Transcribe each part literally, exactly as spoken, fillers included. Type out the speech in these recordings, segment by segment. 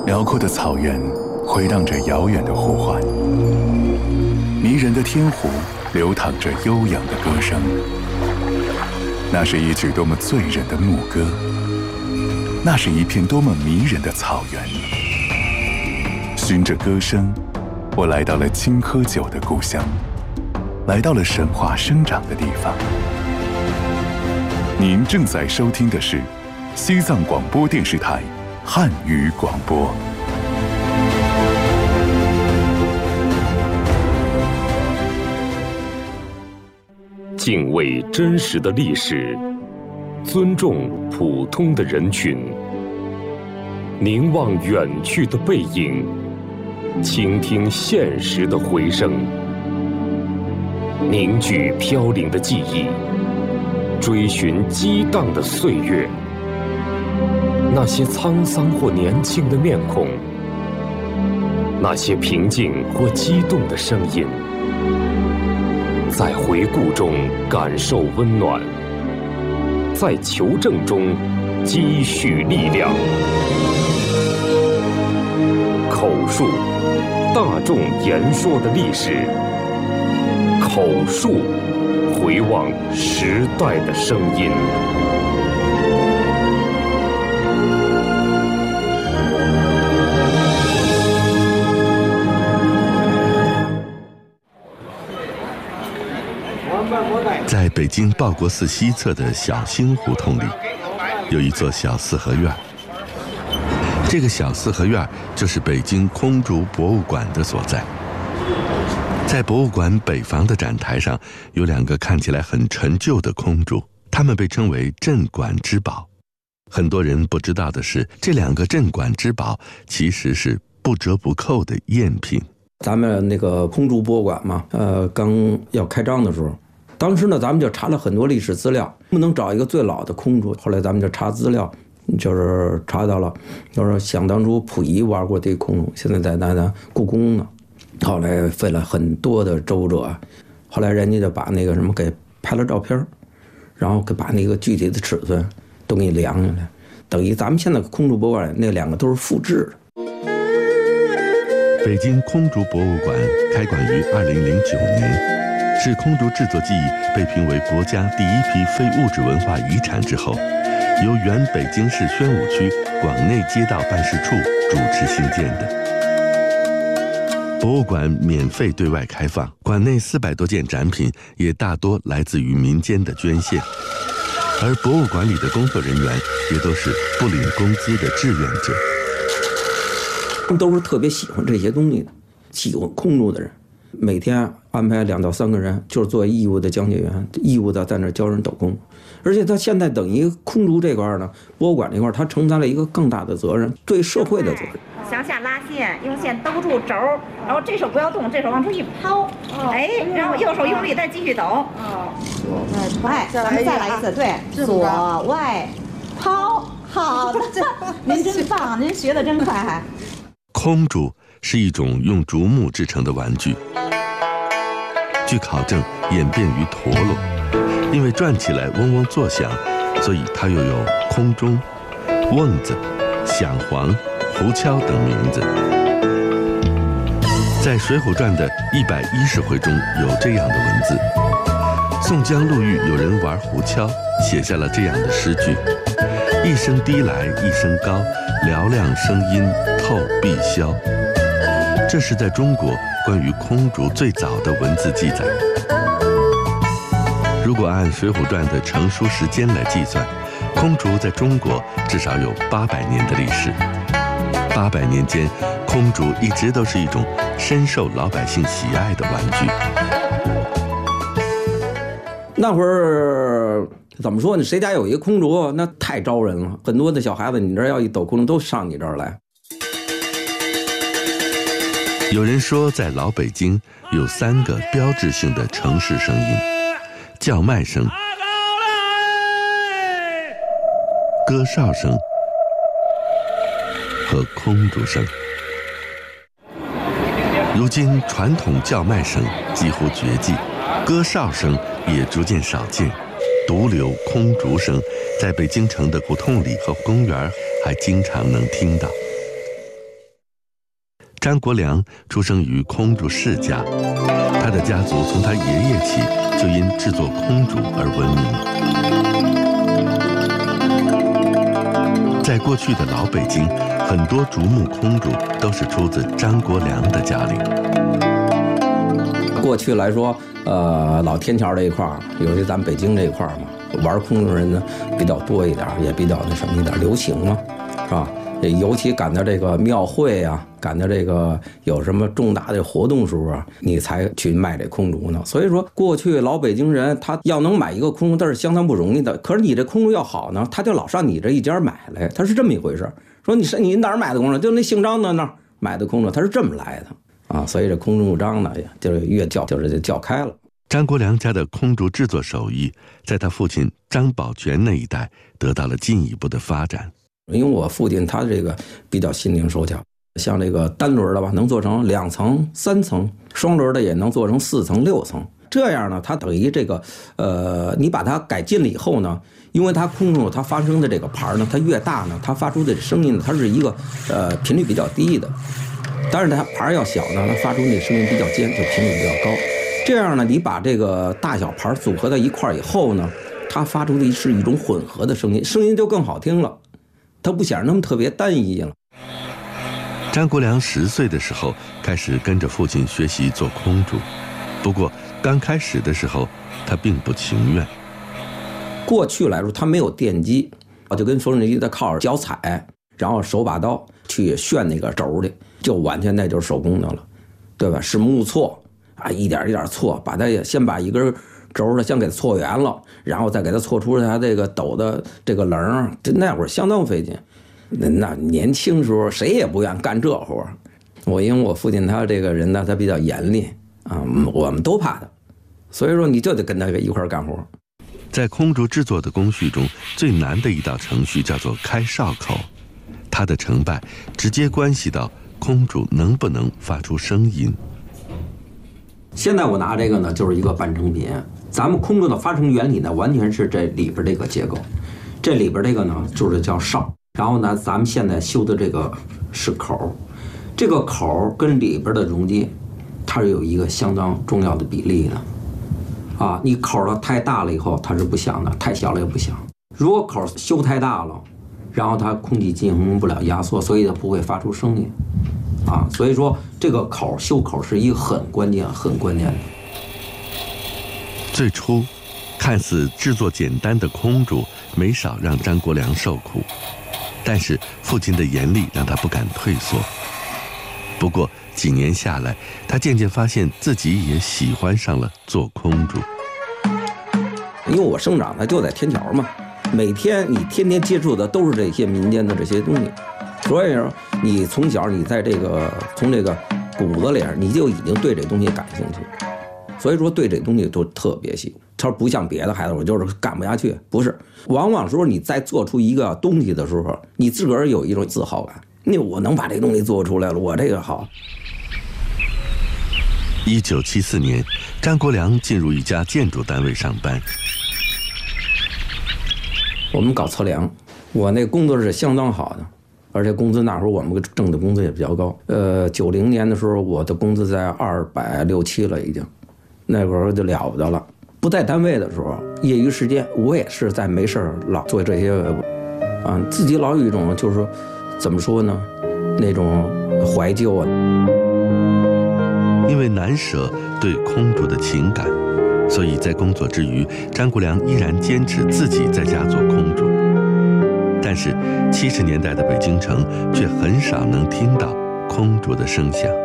辽阔的草原回荡着遥远的呼唤，迷人的天湖流淌着悠扬的歌声。那是一曲多么醉人的牧歌，那是一片多么迷人的草原。循着歌声，我来到了青稞酒的故乡，来到了神话生长的地方。您正在收听的是西藏广播电视台汉语广播。 敬畏真实的历史，尊重普通的人群，凝望远去的背影，倾听现实的回声，凝聚飘零的记忆，追寻激荡的岁月。那些沧桑或年轻的面孔，那些平静或激动的声音，在回顾中感受温暖，在求证中积蓄力量。口述，大众言说的历史；口述，回望时代的声音。 在北京报国寺西侧的小兴胡同里，有一座小四合院。这个小四合院就是北京空竹博物馆的所在。在博物馆北房的展台上，有两个看起来很陈旧的空竹，它们被称为镇馆之宝。很多人不知道的是，这两个镇馆之宝其实是不折不扣的赝品。 咱们那个空竹博物馆嘛，呃，刚要开张的时候，当时呢，咱们就查了很多历史资料，不能找一个最老的空竹。后来咱们就查资料，就是查到了，就是想当初溥仪玩过这空竹，现在在咱咱故宫呢。后来费了很多的周折，后来人家就把那个什么给拍了照片，然后给把那个具体的尺寸都给你量下来，等于咱们现在空竹博物馆那两个都是复制的。 北京空竹博物馆开馆于二零零九年，是空竹制作技艺被评为国家第一批非物质文化遗产之后，由原北京市宣武区广内街道办事处主持兴建的。博物馆免费对外开放，馆内四百多件展品也大多来自于民间的捐献，而博物馆里的工作人员也都是不领工资的志愿者。 都是特别喜欢这些东西的，喜欢空竹的人，每天安排两到三个人，就是作为义务的讲解员，义务的在那教人抖空。而且他现在等于空竹这块呢，博物馆这块，他承担了一个更大的责任，对社会的责任。 向下拉线，用线兜住轴，然后这手不要动，这手往出一抛，哎，然后右手用力再继续抖。左外，咱们再来一次，对，左外抛。好的，您真棒，您学的真快还。 空竹是一种用竹木制成的玩具，据考证演变于陀螺，因为转起来嗡嗡作响，所以它又有空钟、瓮子、响簧、胡敲等名字。在《水浒传》的一百一十回中有这样的文字：宋江陆遇有人玩胡敲，写下了这样的诗句：一声低来一声高，嘹亮声音透碧霄。这是在中国关于空竹最早的文字记载。如果按《水浒传》的成书时间来计算，空竹在中国至少有八百年的历史。八百年间，空竹一直都是一种深受老百姓喜爱的玩具。 那会儿怎么说呢？谁家有一个空竹，那太招人了。很多的小孩子，你这儿要一抖空竹，都上你这儿来。 有人说，在老北京有三个标志性的城市声音：叫卖声、歌哨声和空竹声。如今，传统叫卖声几乎绝迹，歌哨声也逐渐少见，独留空竹声，在北京城的胡同里和公园还经常能听到。 张国良出生于空竹世家，他的家族从他爷爷起就因制作空竹而闻名。在过去的老北京，很多竹木空竹都是出自张国良的家里。 过去来说，呃，老天桥这一块儿，尤其咱北京这一块儿嘛，玩空竹人呢比较多一点，也比较那什么一点流行嘛，是吧？尤其赶到这个庙会啊，赶到这个有什么重大的活动时候啊，你才去卖这空竹呢。所以说，过去老北京人他要能买一个空竹，那是相当不容易的。可是你这空竹要好呢，他就老上你这一家买来，他是这么一回事。说你是你哪儿买的空竹？就那姓张的那儿买的空竹，他是这么来的啊。所以这空竹张呢，就是越叫就是就叫开了。 张国良家的空竹制作手艺，在他父亲张宝全那一代得到了进一步的发展。 因为我父亲他这个比较心灵手巧，像这个单轮的吧，能做成两层、三层；双轮的也能做成四层、六层。这样呢，它等于这个，呃，你把它改进了以后呢，因为它空竹它发生的这个盘呢，它越大呢，它发出的声音呢，它是一个呃频率比较低的。但是它盘要小呢，它发出那声音比较尖，就频率比较高。这样呢，你把这个大小盘组合在一块以后呢，它发出的是一种混合的声音，声音就更好听了。他不显得那么特别单一了。 张国良十岁的时候开始跟着父亲学习做空竹，不过刚开始的时候他并不情愿。 过去来说，他没有电机，就跟缝纫机在靠着脚踩，然后手把刀去旋那个轴的，就完全那就是手工的了，对吧？是木错啊，一点一点错，把它也先把一根轴呢，先给它错圆了，然后再给它错出它这个斗的这个棱，这那会儿相当费劲。那年轻时候谁也不愿干这活。我因为我父亲他这个人呢，他比较严厉啊，我们都怕他，所以说你就得跟他一块干活。 在空竹制作的工序中，最难的一道程序叫做开哨口，它的成败直接关系到空竹能不能发出声音。 现在我拿这个呢，就是一个半成品。咱们空竹的发声原理呢，完全是这里边这个结构。这里边这个呢，就是叫哨。然后呢，咱们现在修的这个是口，这个口跟里边的容积，它是有一个相当重要的比例的。啊，你口呢太大了以后，它是不响的；太小了也不响。如果口修太大了，然后它空气进行不了压缩，所以它不会发出声音。啊，所以说这个口修口是一个很关键、很关键的。 最初，看似制作简单的空竹，没少让张国良受苦，但是父亲的严厉让他不敢退缩。不过几年下来，他渐渐发现自己也喜欢上了做空竹。 因为我生长的就在天桥嘛，每天你天天接触的都是这些民间的这些东西。所以说，你从小你在这个从这个骨子里，你就已经对这东西感兴趣，所以说对这东西都特别喜欢。他说不像别的孩子，我就是干不下去，不是。往往时候你在做出一个东西的时候，你自个儿有一种自豪感，那我能把这东西做出来了，我这个好。 一九七四年，张国良进入一家建筑单位上班。 我们搞测量，我那工作是相当好的。而且工资那会儿我们挣的工资也比较高，呃，九零年的时候我的工资在二百六七了已经，那会儿就了不得了。不在单位的时候，业余时间我也是在没事儿老做这些，啊，自己老有一种就是说，怎么说呢，那种怀旧啊。 因为难舍对空竹的情感，所以在工作之余，张国良依然坚持自己在家做空竹。但是七十年代的北京城却很少能听到空竹的声响。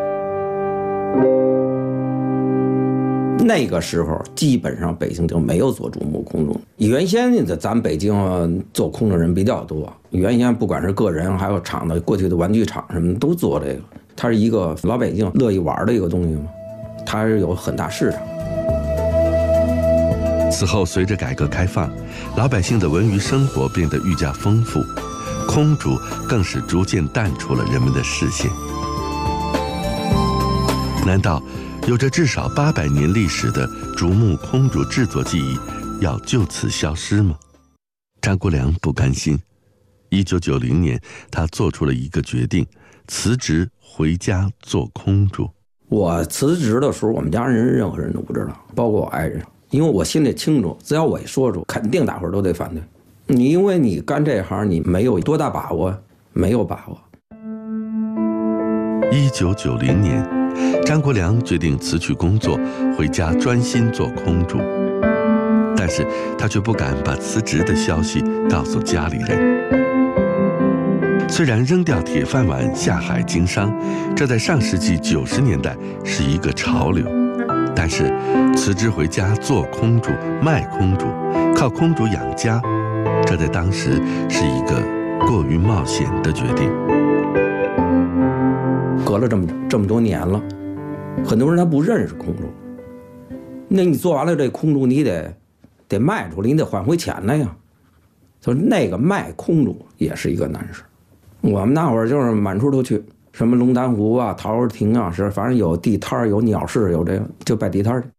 那个时候基本上北京就没有做竹木空竹。原先的咱北京做空的人比较多，原先不管是个人还有厂的，过去的玩具厂什么都做这个，它是一个老百姓乐意玩的一个东西嘛，它是有很大市场。 此后，随着改革开放，老百姓的文娱生活变得愈加丰富，空竹更是逐渐淡出了人们的视线。难道有着至少八百年历史的竹木空竹制作技艺要就此消失吗？张国良不甘心。一九九零年，他做出了一个决定， 辞职回家做空主。 我辞职的时候，我们家人任何人都不知道，包括我爱人，因为我心里清楚，只要我一说出，肯定大伙儿都得反对你，因为你干这行，你没有多大把握，没有把握。 一九九零年，张国良决定辞去工作，回家专心做空主，但是他却不敢把辞职的消息告诉家里人。虽然扔掉铁饭碗下海经商，这在上世纪九十年代是一个潮流，但是辞职回家做空主、卖空主，靠空主养家，这在当时是一个过于冒险的决定。 隔了这么这么多年了，很多人他不认识空主，那你做完了这空主，你得得卖出来，你得还回钱来呀。所以那个卖空主也是一个难事。我们那会儿就是满处都去，什么龙潭湖啊、桃儿亭啊，是反正有地摊有鸟市，有这个就摆地摊去。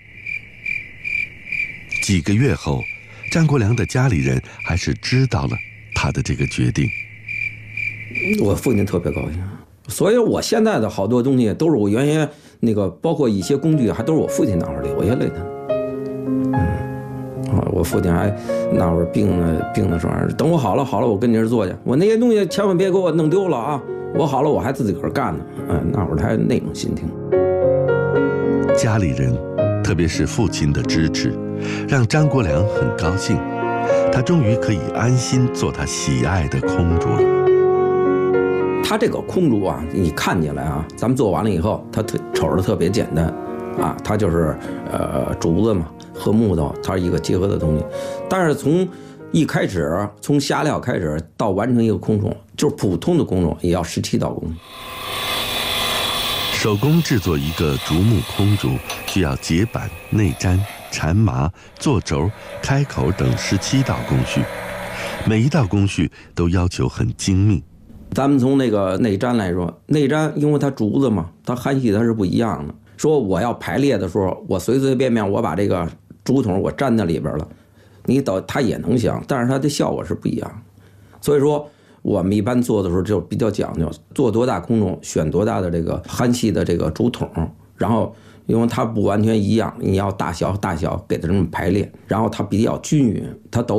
几个月后，张国良的家里人还是知道了他的这个决定。 我父亲特别高兴，所以我现在的好多东西都是我原先那个，包括一些工具，还都是我父亲那会儿留下来的。嗯，我父亲还那会儿病了，病的时候，等我好了，好了，我跟你这儿做去。我那些东西千万别给我弄丢了啊！我好了，我还自己个儿干呢。嗯，那会儿还那种心情。 家里人，特别是父亲的支持，让张国良很高兴，他终于可以安心做他喜爱的空主了。 他这个空主啊，你看起来啊，咱们做完了以后，他特瞅着特别简单，啊，它就是呃竹子嘛和木头，它是一个结合的东西。但是从一开始，从下料开始到完成一个空种，就是普通的空种也要十七道工序。 手工制作一个竹木空竹，需要结板、内粘、缠麻、做轴、开口等十七道工序，每一道工序都要求很精密。 咱们从那个内粘来说，内粘因为它竹子嘛，它焊锡它是不一样的。说我要排列的时候，我随随便便我把这个竹筒我粘在里边了，你导它也能响，但是它的效果是不一样。所以说我们一般做的时候就比较讲究，做多大空种选多大的这个焊锡的这个竹筒，然后因为它不完全一样，你要大小大小给它这么排列，然后它比较均匀，它都